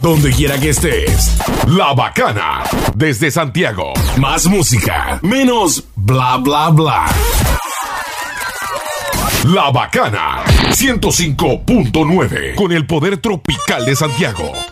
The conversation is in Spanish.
Donde quiera que estés, La Bacana, desde Santiago. Más música, menos bla bla bla. La Bacana 105.9, con el poder tropical de Santiago.